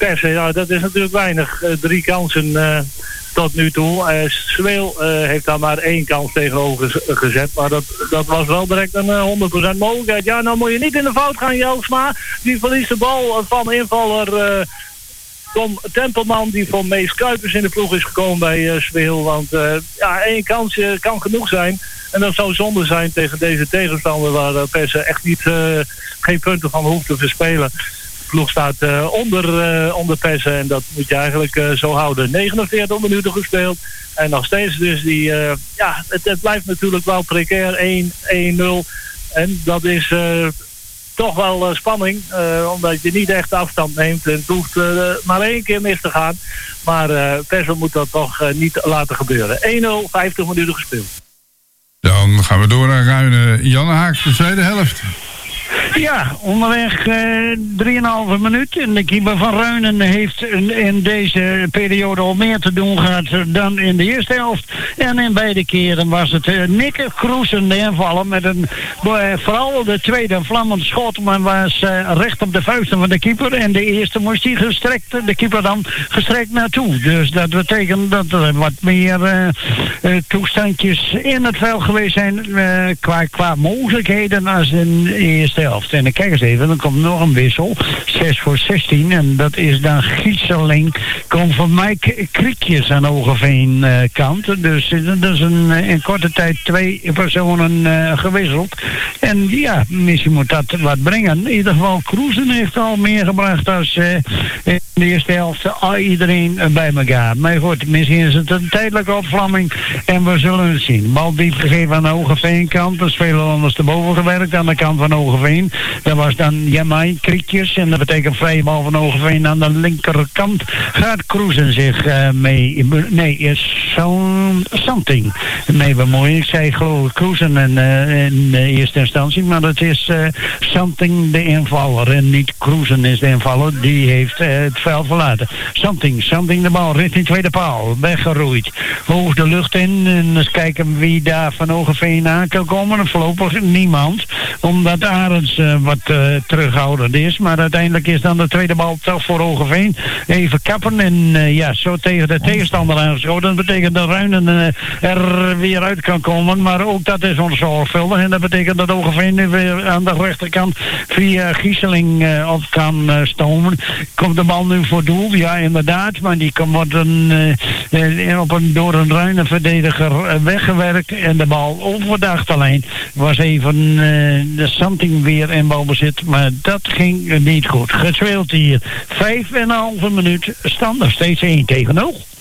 Persen, ja, dat is natuurlijk weinig. 3 kansen tot nu toe. Zweel heeft daar maar 1 kans tegenover gezet. Maar dat was wel direct een 100% mogelijkheid. Ja, nou moet je niet in de fout gaan, Jelfsma. Die verliest de bal van invaller Tom Tempelman, die voor Mees Kuipers in de ploeg is gekomen bij Zweel. Want 1 kansje kan genoeg zijn. En dat zou zonde zijn tegen deze tegenstander waar Persen echt geen punten van hoeft te verspelen. De ploeg staat onder Persen en dat moet je eigenlijk zo houden. 49 minuten gespeeld en nog steeds dus het blijft natuurlijk wel precair 1-0 en dat is toch wel spanning, omdat je niet echt afstand neemt en het hoeft maar 1 keer mis te gaan. Maar Persen moet dat toch niet laten gebeuren. 1-0, 50 minuten gespeeld. Dan gaan we door naar Ruinen. Janne Haaks, de tweede helft. Ja, onderweg 3,5 minuut. En de keeper van Ruinen heeft in deze periode al meer te doen gehad dan in de eerste helft. En in beide keren was het Nikke Kroesen de invallen met vooral de tweede vlammend schot, maar was recht op de vuisten van de keeper. En de eerste moest hij de keeper dan gestrekt naartoe. Dus dat betekent dat er wat meer toestandjes in het veld geweest zijn qua mogelijkheden als in de eerste helft. En dan kijk eens even, dan komt nog een wissel. 6 voor 16. En dat is dan Gieseling. Komt van Mike Kriekjes aan Hogeveen kant. Dus dat is in korte tijd 2 personen gewisseld. En ja, misschien moet dat wat brengen. In ieder geval, Kroesen heeft al meer gebracht als in de eerste helft iedereen bij elkaar. Maar goed, misschien is het een tijdelijke opvlamming. En we zullen het zien. Bal diep gegeven aan de Hogeveen kant. Er spelen ondersteboven gewerkt aan de kant van Hogeveen. Dat was dan Jamai Kriekjes. En dat betekent vrije bal van Hogeveen aan de linkerkant. Gaat Kroesen zich mee... Nee, is something mee bemoeien. Ik zei geloof ik Kroesen in eerste instantie. Maar het is something de invaller. En niet Kroesen is de invaller. Die heeft het veld verlaten. Something de bal richting tweede paal. Weggeroeid. Hoog de lucht in. En eens kijken wie daar van Hogeveen aan kan komen. Voorlopig niemand. Omdat Arends wat terughoudend is. Maar uiteindelijk is dan de tweede bal toch voor Hogeveen. Even kappen en zo tegen de tegenstander aangeschoten. Dat betekent dat Ruinen er weer uit kan komen. Maar ook dat is onzorgvuldig. En dat betekent dat Hogeveen nu weer aan de rechterkant via Gieseling op kan stomen. Komt de bal nu voor doel? Ja, inderdaad. Maar die wordt door een Ruinen verdediger weggewerkt. En de bal over de achterlijn was even de something weer in balbezit. Maar dat ging niet goed. Gespeeld hier 5,5 minuut. Stand nog steeds 1-0.